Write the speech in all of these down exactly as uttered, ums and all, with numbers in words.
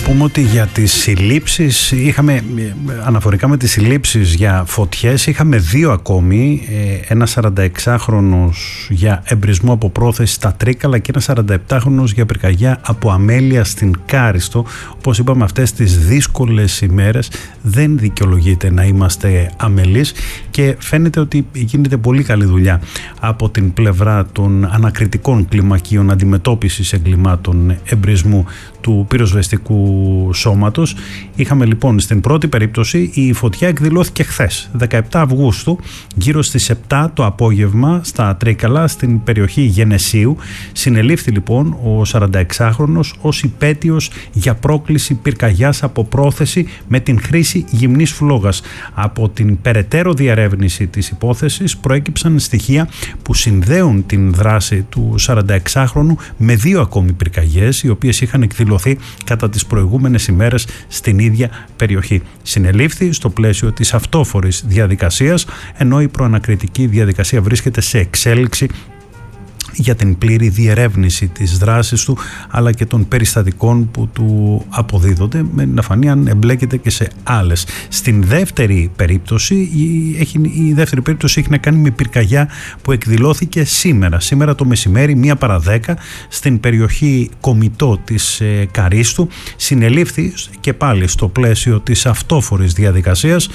πούμε ότι για τις συλλήψεις είχαμε, αναφορικά με τις συλλήψεις για φωτιές, είχαμε δύο ακόμη, ένα σαρανταεξάχρονος για εμπρισμό από πρόθεση στα Τρίκαλα και ένα σαρανταεπτάχρονος για πυρκαγιά από αμέλεια στην Κάριστο. Όπως είπαμε, αυτές τις δύσκολες ημέρες δεν δικαιολογείται να είμαστε αμελείς και φαίνεται ότι γίνεται πολύ καλή δουλειά από την πλευρά των ανακριτικών κλιμακίων αντιμετώπισης εγκλημάτων εμπρισμού του πυροσβεστικού σώματος. Είχαμε λοιπόν στην πρώτη περίπτωση, η φωτιά εκδηλώθηκε χθες, δεκαεπτά Αυγούστου, γύρω στις επτά το απόγευμα στα Τρίκαλα, στην περιοχή Γενεσίου. Συνελήφθη λοιπόν ο σαρανταεξάχρονος ως υπέτειος για πρόκληση πυρκαγιάς από πρόθεση με την χρήση γυμνής φλόγας. Από την περαιτέρω διαρεύνηση της υπόθεσης προέκυψαν στοιχεία που συνδέουν την δράση του σαρανταεξάχρονου με δύο ακόμη πυρκαγιές, οι οποίες είχαν εκδηλωθεί κατά τις προηγούμενες ημέρες στην ίδια περιοχή. Συνελήφθη στο πλαίσιο της αυτόφορης διαδικασίας, ενώ η προανακριτική διαδικασία βρίσκεται σε εξέλιξη για την πλήρη διερεύνηση της δράσης του αλλά και των περιστατικών που του αποδίδονται, με να φανεί αν εμπλέκεται και σε άλλες. Στην δεύτερη περίπτωση, η, έχει, η δεύτερη περίπτωση έχει να κάνει με πυρκαγιά που εκδηλώθηκε σήμερα, σήμερα το μεσημέρι, μία παρά δέκα, στην περιοχή Κομιτό της ε, Καρίστου. Συνελήφθη και πάλι στο πλαίσιο της αυτόφορης διαδικασίας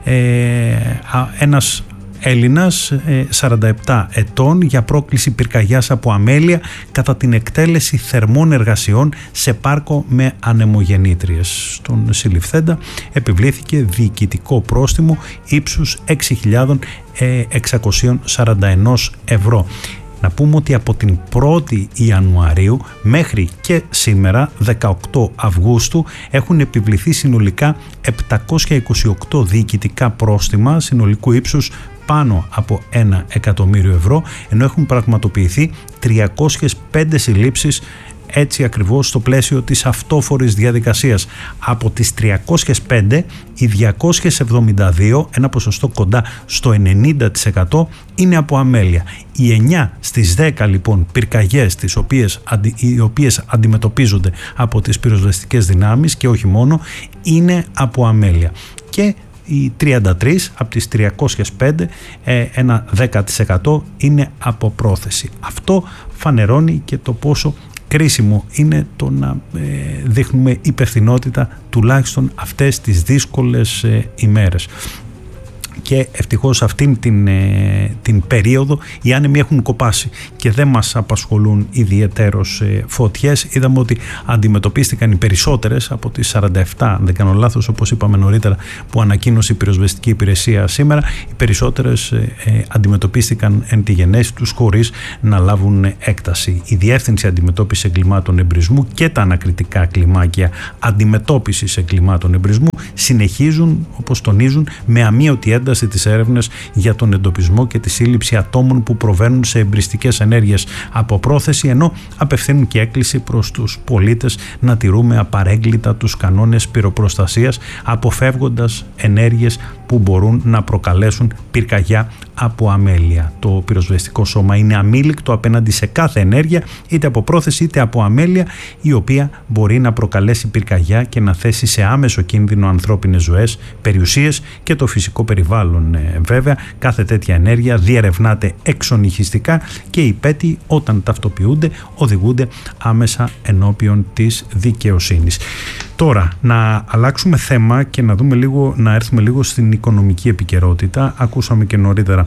ε, ένας Έλληνας σαράντα επτά ετών για πρόκληση πυρκαγιάς από αμέλεια κατά την εκτέλεση θερμών εργασιών σε πάρκο με ανεμογεννήτριες. Στον συλληφθέντα επιβλήθηκε διοικητικό πρόστιμο ύψους έξι χιλιάδες εξακόσια σαράντα ένα ευρώ. Να πούμε ότι από την πρώτη Ιανουαρίου μέχρι και σήμερα, δεκαοκτώ Αυγούστου, έχουν επιβληθεί συνολικά επτακόσια είκοσι οκτώ διοικητικά πρόστιμα συνολικού ύψους πάνω από ένα εκατομμύριο ευρώ, ενώ έχουν πραγματοποιηθεί τριακόσιες πέντε συλλήψεις, έτσι ακριβώς στο πλαίσιο της αυτόφορης διαδικασίας. Από τις τριακόσιες πέντε, οι διακόσιες εβδομήντα δύο, ένα ποσοστό κοντά στο ενενήντα τοις εκατό, είναι από αμέλεια. Οι εννιά στις δέκα λοιπόν πυρκαγιές τις οποίες, οι οποίες αντιμετωπίζονται από τις πυροσβεστικές δυνάμεις και όχι μόνο, είναι από αμέλεια. Και οι τριάντα τρεις από τις τριακόσιες πέντε, ένα δέκα τοις εκατό, είναι από πρόθεση. Αυτό φανερώνει και το πόσο κρίσιμο είναι το να ε, δείχνουμε υπευθυνότητα τουλάχιστον αυτές τις δύσκολες ε, ημέρες. Και ευτυχώς αυτήν την, ε, την περίοδο οι άνεμοι έχουν κοπάσει και δεν μας απασχολούν ιδιαιτέρως ε, φωτιές. Είδαμε ότι αντιμετωπίστηκαν οι περισσότερες από τις σαράντα επτά, αν δεν κάνω λάθος, όπως είπαμε νωρίτερα, που ανακοίνωσε η πυροσβεστική υπηρεσία σήμερα. Οι περισσότερες ε, ε, αντιμετωπίστηκαν εν τη γενέση τους χωρίς να λάβουν έκταση. Η Διεύθυνση Αντιμετώπισης Εγκλημάτων Εμπρισμού και τα ανακριτικά κλιμάκια αντιμετώπισης εγκλημάτων εμπρισμού συνεχίζουν, όπως τονίζουν, με αμείωτη ένταση τις έρευνες για τον εντοπισμό και τη σύλληψη ατόμων που προβαίνουν σε εμπριστικές ενέργειες από πρόθεση, ενώ απευθύνουν και έκκληση προς τους πολίτες να τηρούμε απαρέγκλιτα τους κανόνες πυροπροστασίας, αποφεύγοντας ενέργειες που μπορούν να προκαλέσουν πυρκαγιά από αμέλεια. Το πυροσβεστικό σώμα είναι αμήλικτο απέναντι σε κάθε ενέργεια, είτε από πρόθεση είτε από αμέλεια, η οποία μπορεί να προκαλέσει πυρκαγιά και να θέσει σε άμεσο κίνδυνο ανθρώπινες ζωές, περιουσίες και το φυσικό περιβάλλον. Βέβαια, κάθε τέτοια ενέργεια διερευνάται εξονυχιστικά και οι υπέτειοι, όταν ταυτοποιούνται, οδηγούνται άμεσα ενώπιον της δικαιοσύνης. Τώρα, να αλλάξουμε θέμα και να δούμε λίγο, να έρθουμε λίγο στην οικονομική επικαιρότητα. Ακούσαμε και νωρίτερα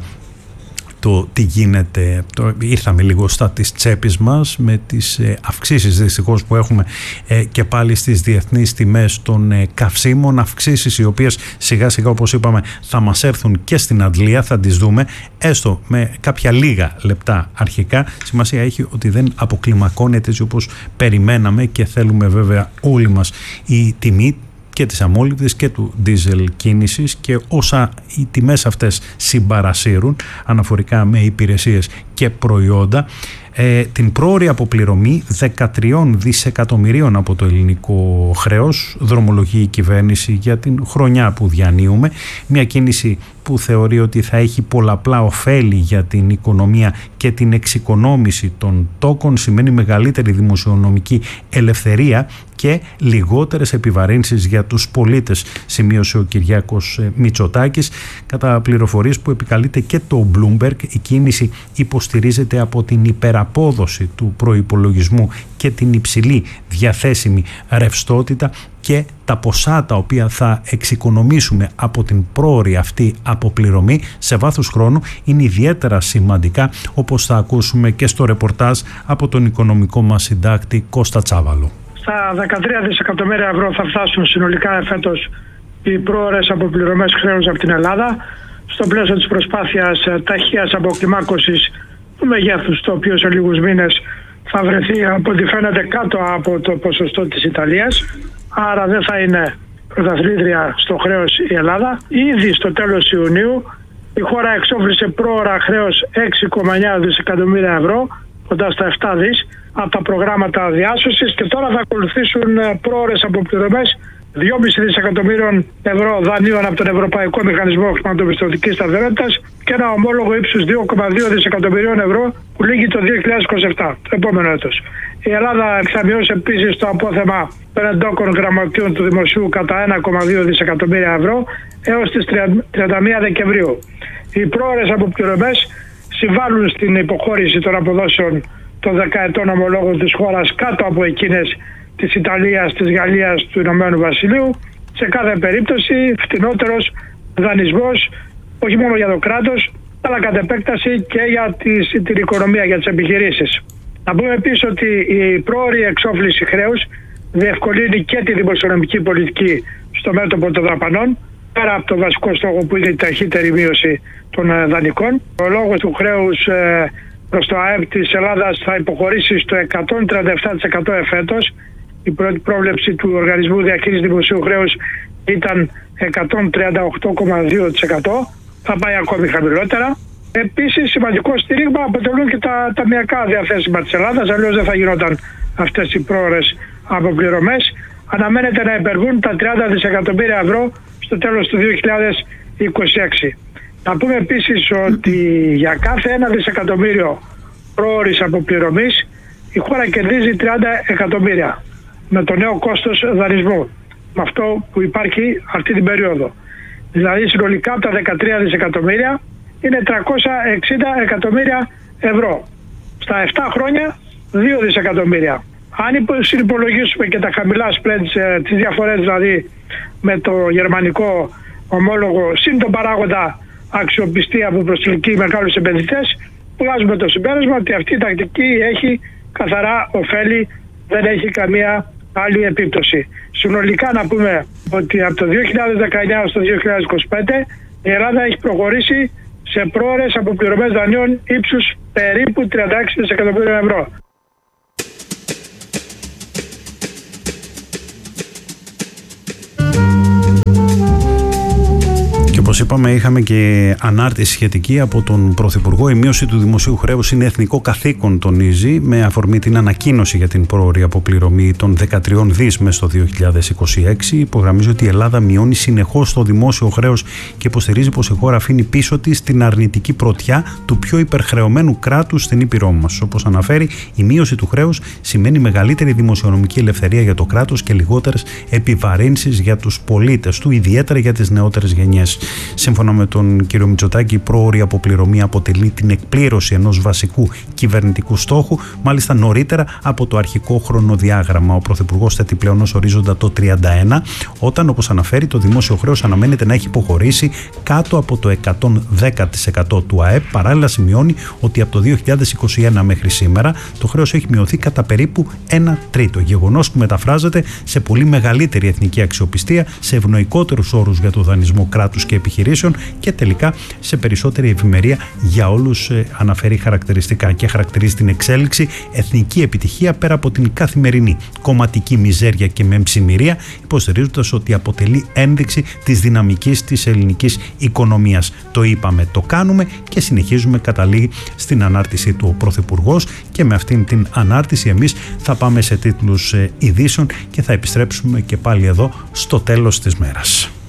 το τι γίνεται, το, ήρθαμε λίγο στα της τσέπης μας με τις ε, αυξήσεις δυστυχώς που έχουμε ε, και πάλι στις διεθνείς τιμές των ε, καυσίμων, αυξήσεις οι οποίες σιγά σιγά, όπως είπαμε, θα μας έρθουν και στην αντλία, θα τις δούμε έστω με κάποια λίγα λεπτά αρχικά. Σημασία έχει ότι δεν αποκλιμακώνεται έτσι όπως περιμέναμε και θέλουμε βέβαια όλοι μας η τιμή και της αμόλυβδης και του ντίζελ κίνησης και όσα οι τιμές αυτές συμπαρασύρουν αναφορικά με υπηρεσίες και προϊόντα, ε, την πρόωρη αποπληρωμή δεκατρία δισεκατομμυρίων από το ελληνικό χρέος δρομολογεί η κυβέρνηση για την χρονιά που διανύουμε, μια κίνηση που θεωρεί ότι θα έχει πολλαπλά ωφέλη για την οικονομία και την εξοικονόμηση των τόκων, σημαίνει μεγαλύτερη δημοσιονομική ελευθερία και λιγότερες επιβαρύνσεις για τους πολίτες, σημείωσε ο Κυριάκος Μητσοτάκης. Κατά πληροφορίες που επικαλείται και το Bloomberg, η κίνηση υποστηρίζεται από την υπεραπόδοση του προϋπολογισμού και την υψηλή διαθέσιμη ρευστότητα και τα ποσά τα οποία θα εξοικονομήσουμε από την πρόωρη αυτή αποπληρωμή σε βάθος χρόνου είναι ιδιαίτερα σημαντικά, όπως θα ακούσουμε και στο ρεπορτάζ από τον οικονομικό μας συντάκτη Κώστα Τσάβαλο. Στα δεκατρία δισεκατομμύρια ευρώ θα φτάσουν συνολικά εφέτος οι πρόωρες αποπληρωμές χρέους από την Ελλάδα, στο πλαίσιο της προσπάθειας ταχείας αποκλιμάκωσης του μεγέθους, το οποίο σε λίγους μήνες θα βρεθεί από ό,τι φαίνεται κάτω από το ποσοστό της Ιταλίας. Άρα δεν θα είναι πρωταθλήτρια στο χρέος η Ελλάδα. Ήδη στο τέλος Ιουνίου η χώρα εξόφλησε πρόωρα χρέος έξι κόμμα εννιά δισεκατομμύρια ευρώ, κοντά στα επτά δις, από τα προγράμματα διάσωσης, και τώρα θα ακολουθήσουν πρόωρες αποπληρωμές δυόμισι δισεκατομμύριων ευρώ δανείων από τον Ευρωπαϊκό Μηχανισμό Χρηματοπιστωτικής Σταθερότητας και ένα ομόλογο ύψους δύο κόμμα δύο δισεκατομμυρίων ευρώ που λήγει το δύο χιλιάδες είκοσι επτά, το επόμενο έτος. Η Ελλάδα θα μειώσει επίσης το απόθεμα των εντόκων γραμματείων του Δημοσίου κατά ένα κόμμα δύο δισεκατομμύρια ευρώ έως τις τριάντα μία Δεκεμβρίου. Οι πρόωρες αποπληρωμές συμβάλλουν στην υποχώρηση των αποδόσεων των δεκαετών ομολόγων της χώρας κάτω από εκείνες της Ιταλίας, της Γαλλίας, του Ηνωμένου Βασιλείου. Σε κάθε περίπτωση φτηνότερος δανεισμός, όχι μόνο για το κράτος, αλλά κατ' επέκταση και για τις, την οικονομία, για τις επιχειρήσεις. Να πούμε επίσης ότι η πρόωρη εξόφληση χρέους διευκολύνει και τη δημοσιονομική πολιτική στο μέτωπο των δαπανών, πέρα από το βασικό στόχο που είναι η ταχύτερη μείωση των δανεικών. Ο λόγος του χρέους ε, προς το ΑΕΠ της Ελλάδας θα υποχωρήσει στο εκατόν τριάντα επτά τοις εκατό εφέτος. Η πρώτη πρόβλεψη του Οργανισμού Διαχείρισης Δημοσίου Χρέους ήταν εκατόν τριάντα οκτώ κόμμα δύο τοις εκατό. Θα πάει ακόμη χαμηλότερα. Επίσης, σημαντικό στήριγμα αποτελούν και τα ταμειακά διαθέσιμα της Ελλάδας, αλλιώς δεν θα γινόταν αυτές οι πρόωρες αποπληρωμές. Αναμένεται να υπερβούν τα τριάντα δισεκατομμύρια ευρώ στο τέλος του δύο χιλιάδες είκοσι έξι. Να πούμε επίσης ότι για κάθε ένα δισεκατομμύριο πρόωρης αποπληρωμής η χώρα κερδίζει τριάντα εκατομμύρια με το νέο κόστος δανεισμού, με αυτό που υπάρχει αυτή την περίοδο. Δηλαδή συνολικά από τα δεκατρία δισεκατομμύρια είναι τριακόσια εξήντα εκατομμύρια ευρώ. Στα επτά χρόνια δύο δισεκατομμύρια. Αν συνυπολογίσουμε και τα χαμηλά spreads, τις διαφορές δηλαδή με το γερμανικό ομόλογο, συν τον παράγοντα αξιοπιστία που προσελκύει μεγάλους επενδυτές, βγάζουμε το συμπέρασμα ότι αυτή η τακτική έχει καθαρά ωφέλη, δεν έχει καμία άλλη επίπτωση. Συνολικά να πούμε ότι από το δύο χιλιάδες δεκαεννιά στο δύο χιλιάδες είκοσι πέντε η Ελλάδα έχει προχωρήσει σε πρόωρες αποπληρωμές δανείων ύψους περίπου τριάντα έξι δισεκατομμύρια ευρώ. Όπως είπαμε, είχαμε και ανάρτηση σχετική από τον Πρωθυπουργό. Η μείωση του δημοσίου χρέους είναι εθνικό καθήκον, τονίζει, με αφορμή την ανακοίνωση για την πρόωρη αποπληρωμή των δεκατρία δις μέσα στο δύο χιλιάδες είκοσι έξι. Υπογραμμίζει ότι η Ελλάδα μειώνει συνεχώς το δημόσιο χρέος και υποστηρίζει πως η χώρα αφήνει πίσω της την αρνητική πρωτιά του πιο υπερχρεωμένου κράτους στην ήπειρό μας. Όπως αναφέρει, η μείωση του χρέους σημαίνει μεγαλύτερη δημοσιονομική ελευθερία για το κράτος και λιγότερες επιβαρύνσεις για τους πολίτες του, ιδιαίτερα για τις νεότερες γενιές. Σύμφωνα με τον κύριο Μητσοτάκη, η πρόωρη αποπληρωμή αποτελεί την εκπλήρωση ενός βασικού κυβερνητικού στόχου, μάλιστα νωρίτερα από το αρχικό χρονοδιάγραμμα. Ο Πρωθυπουργός θέτει πλέον ως ορίζοντα το τριάντα ένα, όταν, όπως αναφέρει, το δημόσιο χρέος αναμένεται να έχει υποχωρήσει κάτω από το εκατόν δέκα τοις εκατό του ΑΕΠ. Παράλληλα, σημειώνει ότι από το δύο χιλιάδες είκοσι ένα μέχρι σήμερα το χρέος έχει μειωθεί κατά περίπου ένα τρίτο. Γεγονός που μεταφράζεται σε πολύ μεγαλύτερη εθνική αξιοπιστία, σε ευνοϊκότερους όρους για το δανεισμό κράτους και επιχειρήσεων και τελικά σε περισσότερη ευημερία για όλους, ε, αναφέρει χαρακτηριστικά, και χαρακτηρίζει την εξέλιξη εθνική επιτυχία πέρα από την καθημερινή κομματική μιζέρια και μεμψημυρία, υποστηρίζοντας ότι αποτελεί ένδειξη της δυναμικής της ελληνικής οικονομίας. Το είπαμε, το κάνουμε και συνεχίζουμε, καταλήγει στην ανάρτηση του ο Πρωθυπουργός, και με αυτήν την ανάρτηση εμείς θα πάμε σε τίτλους ε, ειδήσεων και θα επιστρέψουμε και πάλι εδώ στο τέλος της μέρας.